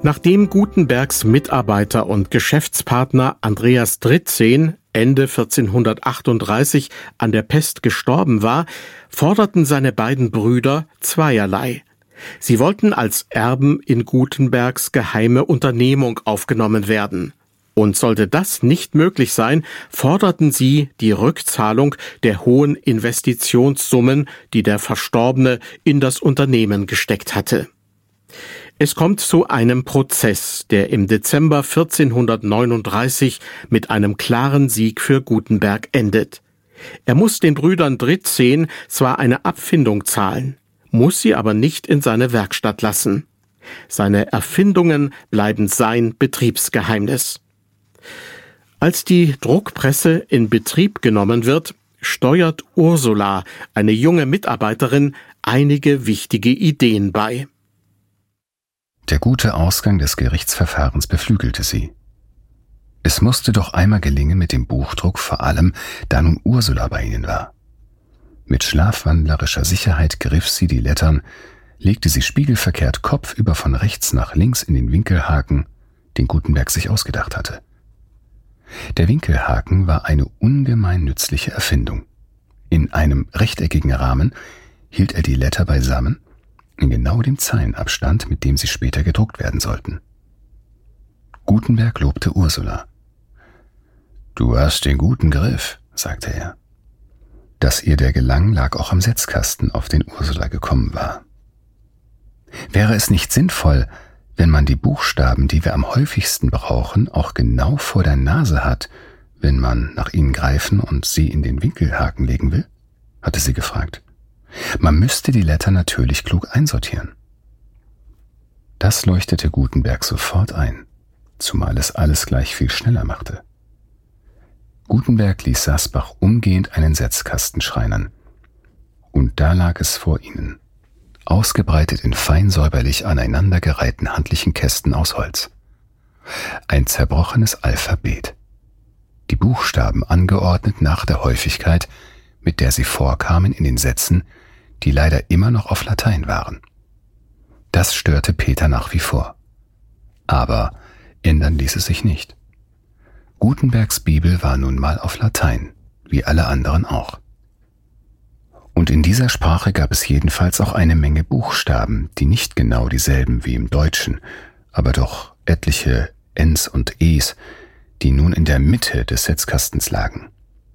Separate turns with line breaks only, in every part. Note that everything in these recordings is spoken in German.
Nachdem Gutenbergs Mitarbeiter und Geschäftspartner Andreas Dritzehn Ende 1438 an der Pest gestorben war, forderten seine beiden Brüder zweierlei. Sie wollten als Erben in Gutenbergs geheime Unternehmung aufgenommen werden. Und sollte das nicht möglich sein, forderten sie die Rückzahlung der hohen Investitionssummen, die der Verstorbene in das Unternehmen gesteckt hatte. Es kommt zu einem Prozess, der im Dezember 1439 mit einem klaren Sieg für Gutenberg endet. Er muss den Brüdern Dritzehn zwar eine Abfindung zahlen, muss sie aber nicht in seine Werkstatt lassen. Seine Erfindungen bleiben sein Betriebsgeheimnis. Als die Druckpresse in Betrieb genommen wird, steuert Ursula, eine junge Mitarbeiterin, einige wichtige Ideen bei.
Der gute Ausgang des Gerichtsverfahrens beflügelte sie. Es musste doch einmal gelingen mit dem Buchdruck, vor allem da nun Ursula bei ihnen war. Mit schlafwandlerischer Sicherheit griff sie die Lettern, legte sie spiegelverkehrt kopfüber von rechts nach links in den Winkelhaken, den Gutenberg sich ausgedacht hatte. Der Winkelhaken war eine ungemein nützliche Erfindung. In einem rechteckigen Rahmen hielt er die Letter beisammen, in genau dem Zeilenabstand, mit dem sie später gedruckt werden sollten. Gutenberg lobte Ursula. »Du hast den guten Griff«, sagte er. Dass ihr der gelang, lag auch am Setzkasten, auf den Ursula gekommen war. Wäre es nicht sinnvoll, wenn man die Buchstaben, die wir am häufigsten brauchen, auch genau vor der Nase hat, wenn man nach ihnen greifen und sie in den Winkelhaken legen will? Hatte sie gefragt. Man müsste die Letter natürlich klug einsortieren. Das leuchtete Gutenberg sofort ein, zumal es alles gleich viel schneller machte. Gutenberg ließ Sasbach umgehend einen Setzkasten schreinern. Und da lag es vor ihnen, ausgebreitet in fein säuberlich aneinandergereihten handlichen Kästen aus Holz. Ein zerbrochenes Alphabet. Die Buchstaben angeordnet nach der Häufigkeit, mit der sie vorkamen in den Sätzen, die leider immer noch auf Latein waren. Das störte Peter nach wie vor. Aber ändern ließ es sich nicht. Gutenbergs Bibel war nun mal auf Latein, wie alle anderen auch. Und in dieser Sprache gab es jedenfalls auch eine Menge Buchstaben, die nicht genau dieselben wie im Deutschen, aber doch etliche Ns und Es, die nun in der Mitte des Setzkastens lagen.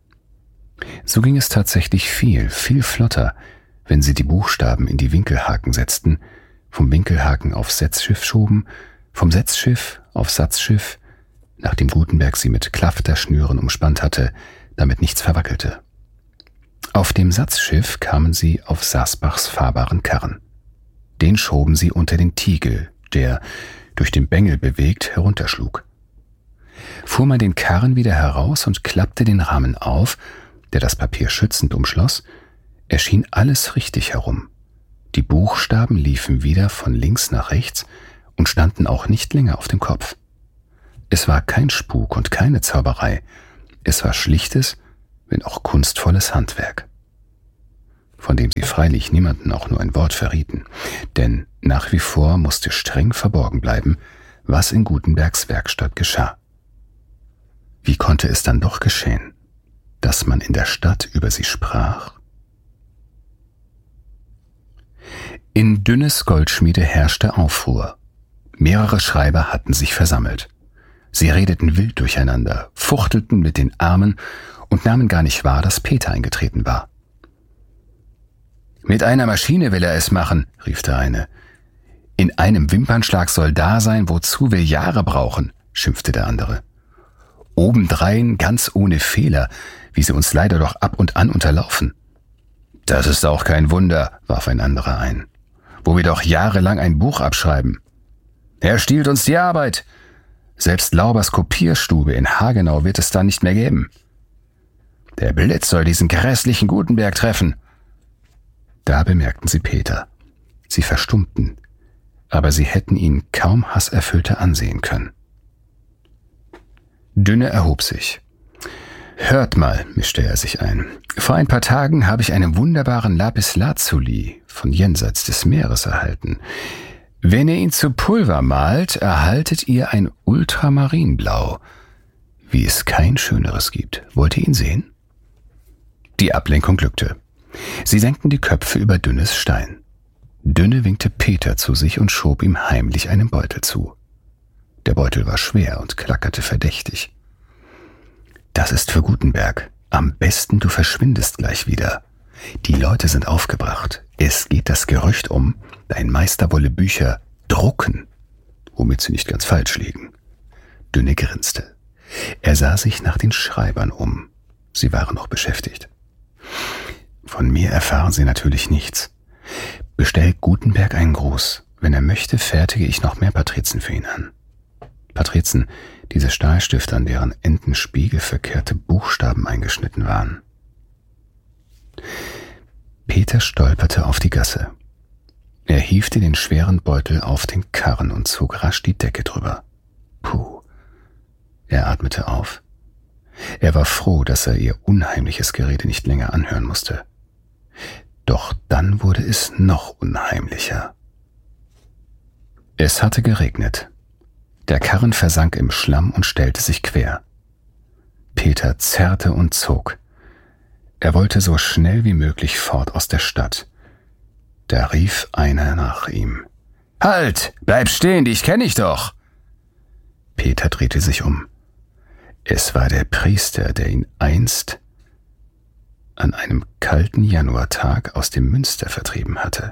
So ging es tatsächlich viel flotter, wenn sie die Buchstaben in die Winkelhaken setzten, vom Winkelhaken aufs Setzschiff schoben, vom Setzschiff auf Satzschiff, nachdem Gutenberg sie mit Klafterschnüren umspannt hatte, damit nichts verwackelte. Auf dem Satzschiff kamen sie auf Sasbachs fahrbaren Karren. Den schoben sie unter den Tiegel, der, durch den Bengel bewegt, herunterschlug. Fuhr man den Karren wieder heraus und klappte den Rahmen auf, der das Papier schützend umschloss, erschien alles richtig herum. Die Buchstaben liefen wieder von links nach rechts und standen auch nicht länger auf dem Kopf. Es war kein Spuk und keine Zauberei, es war schlichtes, wenn auch kunstvolles Handwerk, von dem sie freilich niemanden auch nur ein Wort verrieten, denn nach wie vor musste streng verborgen bleiben, was in Gutenbergs Werkstatt geschah. Wie konnte es dann doch geschehen, dass man in der Stadt über sie sprach? In Dünnes Goldschmiede herrschte Aufruhr. Mehrere Schreiber hatten sich versammelt. Sie redeten wild durcheinander, fuchtelten mit den Armen und nahmen gar nicht wahr, dass Peter eingetreten war. »Mit einer Maschine will er es machen«, rief der eine. »In einem Wimpernschlag soll da sein, wozu wir Jahre brauchen«, schimpfte der andere. »Obendrein ganz ohne Fehler, wie sie uns leider doch ab und an unterlaufen.« »Das ist auch kein Wunder«, warf ein anderer ein, »wo wir doch jahrelang ein Buch abschreiben. Er stiehlt uns die Arbeit. Selbst Laubers Kopierstube in Hagenau wird es dann nicht mehr geben. Der Blitz soll diesen grässlichen Gutenberg treffen.« Da bemerkten sie Peter. Sie verstummten, aber sie hätten ihn kaum hasserfüllter ansehen können. Dünne erhob sich. »Hört mal«, mischte er sich ein, »vor ein paar Tagen habe ich einen wunderbaren Lapislazuli von jenseits des Meeres erhalten. Wenn ihr ihn zu Pulver malt, erhaltet ihr ein Ultramarinblau, wie es kein schöneres gibt. Wollt ihr ihn sehen? Die Ablenkung glückte. Sie senkten die Köpfe über Dünnes Stein. Dünne winkte Peter zu sich und schob ihm heimlich einen Beutel zu. Der Beutel war schwer und klackerte verdächtig. »Das ist für Gutenberg. Am besten du verschwindest gleich wieder. Die Leute sind aufgebracht. Es geht das Gerücht um, dein Meister wolle Bücher drucken, womit sie nicht ganz falsch liegen.« Dünne grinste. Er sah sich nach den Schreibern um. Sie waren noch beschäftigt. »Von mir erfahren Sie natürlich nichts. Bestell Gutenberg einen Gruß. Wenn er möchte, fertige ich noch mehr Patrizen für ihn an.« Patrizen, diese Stahlstifte, an deren Enden spiegelverkehrte Buchstaben eingeschnitten waren. Peter stolperte auf die Gasse. Er hiefte den schweren Beutel auf den Karren und zog rasch die Decke drüber. Puh. Er atmete auf. Er war froh, dass er ihr unheimliches Gerede nicht länger anhören musste. Doch dann wurde es noch unheimlicher. Es hatte geregnet. Der Karren versank im Schlamm und stellte sich quer. Peter zerrte und zog. Er wollte so schnell wie möglich fort aus der Stadt. Da rief einer nach ihm. »Halt! Bleib stehen, dich kenne ich doch!« Peter drehte sich um. Es war der Priester, der ihn einst an einem kalten Januartag aus dem Münster vertrieben hatte.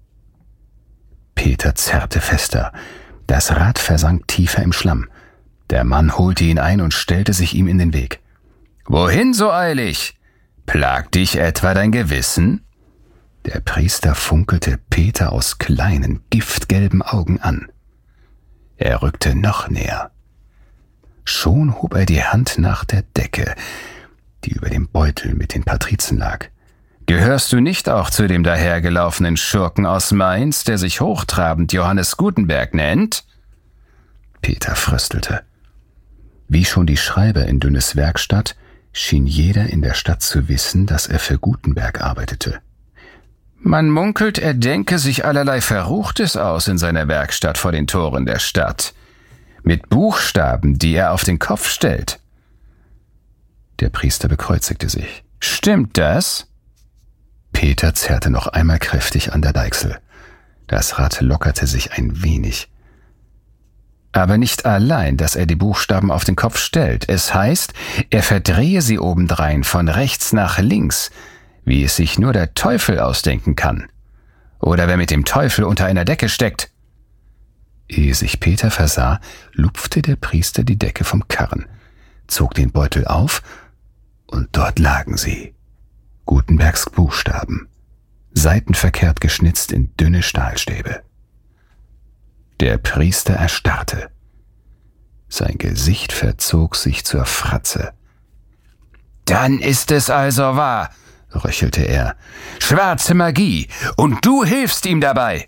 Peter zerrte fester. Das Rad versank tiefer im Schlamm. Der Mann holte ihn ein und stellte sich ihm in den Weg. »Wohin so eilig? Plagt dich etwa dein Gewissen?« Der Priester funkelte Peter aus kleinen, giftgelben Augen an. Er rückte noch näher. Schon hob er die Hand nach der Decke, die über dem Beutel mit den Patrizen lag. »Gehörst du nicht auch zu dem dahergelaufenen Schurken aus Mainz, der sich hochtrabend Johannes Gutenberg nennt?« Peter fröstelte. Wie schon die Schreiber in Dünnes Werkstatt, schien jeder in der Stadt zu wissen, dass er für Gutenberg arbeitete. Man munkelt, er denke sich allerlei Verruchtes aus in seiner Werkstatt vor den Toren der Stadt, mit Buchstaben, die er auf den Kopf stellt. Der Priester bekreuzigte sich. »Stimmt das?« Peter zerrte noch einmal kräftig an der Deichsel. Das Rad lockerte sich ein wenig. Aber nicht allein, dass er die Buchstaben auf den Kopf stellt. Es heißt, er verdrehe sie obendrein von rechts nach links, wie es sich nur der Teufel ausdenken kann. Oder wer mit dem Teufel unter einer Decke steckt. Ehe sich Peter versah, lupfte der Priester die Decke vom Karren, zog den Beutel auf, und dort lagen sie. Gutenbergs Buchstaben, seitenverkehrt geschnitzt in dünne Stahlstäbe. Der Priester erstarrte. Sein Gesicht verzog sich zur Fratze. »Dann ist es also wahr«, röchelte er. »Schwarze Magie, und du hilfst ihm dabei!«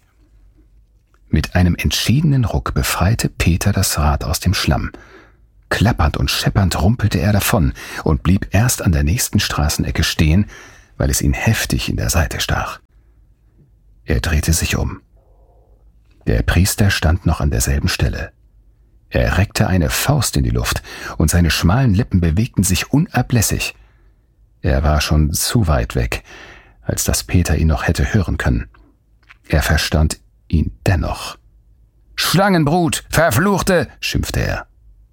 Mit einem entschiedenen Ruck befreite Peter das Rad aus dem Schlamm. Klappernd und scheppernd rumpelte er davon und blieb erst an der nächsten Straßenecke stehen, weil es ihn heftig in der Seite stach. Er drehte sich um. Der Priester stand noch an derselben Stelle. Er reckte eine Faust in die Luft, und seine schmalen Lippen bewegten sich unablässig. Er war schon zu weit weg, als dass Peter ihn noch hätte hören können. Er verstand ihn dennoch. »Schlangenbrut, Verfluchte«, schimpfte er.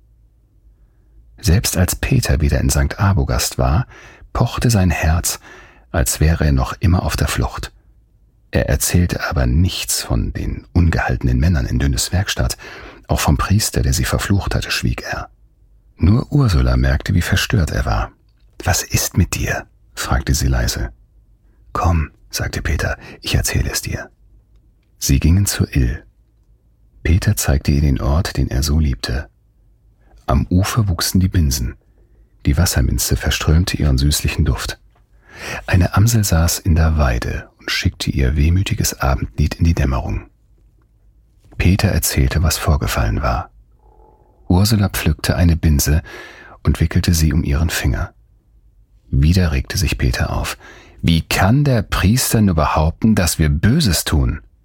Selbst als Peter wieder in St. Arbogast war, pochte sein Herz, als wäre er noch immer auf der Flucht. Er erzählte aber nichts von den ungehaltenen Männern in Dünnes Werkstatt, auch vom Priester, der sie verflucht hatte, schwieg er. Nur Ursula merkte, wie verstört er war. »Was ist mit dir?« fragte sie leise. »Komm«, sagte Peter, »ich erzähle es dir.« Sie gingen zur Ill. Peter zeigte ihr den Ort, den er so liebte. Am Ufer wuchsen die Binsen. Die Wasserminze verströmte ihren süßlichen Duft. Eine Amsel saß in der Weide und schickte ihr wehmütiges Abendlied in die Dämmerung. Peter erzählte, was vorgefallen war. Ursula pflückte eine Binse und wickelte sie um ihren Finger. Wieder regte sich Peter auf. »Wie kann der Priester nur behaupten, dass wir Böses tun?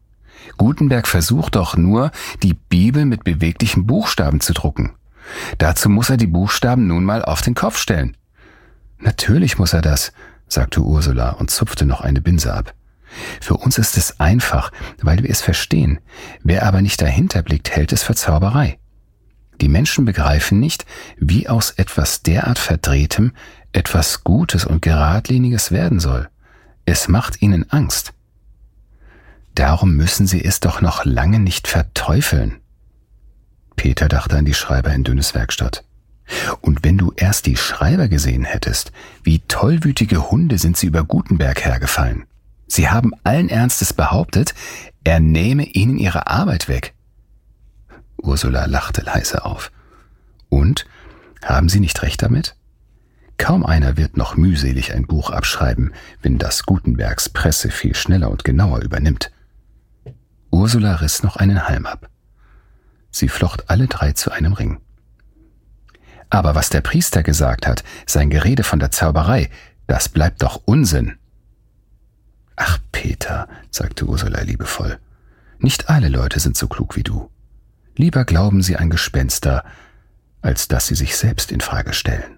Gutenberg versucht doch nur, die Bibel mit beweglichen Buchstaben zu drucken. Dazu muss er die Buchstaben nun mal auf den Kopf stellen. Natürlich muss er das, sagte Ursula und zupfte noch eine Binse ab. Für uns ist es einfach, weil wir es verstehen. Wer aber nicht dahinter blickt, hält es für Zauberei. Die Menschen begreifen nicht, wie aus etwas derart Verdrehtem etwas Gutes und Geradliniges werden soll. Es macht ihnen Angst. Darum müssen sie es doch noch lange nicht verteufeln. Peter dachte an die Schreiber in Dünnes Werkstatt. Und wenn du erst die Schreiber gesehen hättest, wie tollwütige Hunde sind sie über Gutenberg hergefallen. Sie haben allen Ernstes behauptet, er nehme ihnen ihre Arbeit weg. Ursula lachte leise auf. Und? Haben Sie nicht recht damit? Kaum einer wird noch mühselig ein Buch abschreiben, wenn das Gutenbergs Presse viel schneller und genauer übernimmt. Ursula riss noch einen Halm ab. Sie flocht alle 3 zu einem Ring. Aber was der Priester gesagt hat, sein Gerede von der Zauberei, das bleibt doch Unsinn. Ach, Peter, sagte Ursula liebevoll, nicht alle Leute sind so klug wie du. Lieber glauben sie an Gespenster, als dass sie sich selbst in Frage stellen.